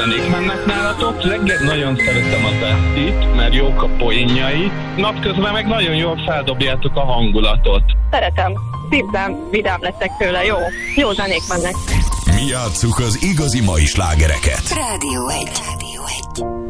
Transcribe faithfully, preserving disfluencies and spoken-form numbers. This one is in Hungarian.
zenék mennek nálatok. Reggel nagyon szeretem az Estit, mert jók a poénjai. Napközben meg nagyon jól feldobjátok a hangulatot. Szeretem. Szívben vidám lettek tőle. Jó. Jó zenék mennek. Mi játsszuk az igazi mai slágereket. Rádió egy. Rádió egy.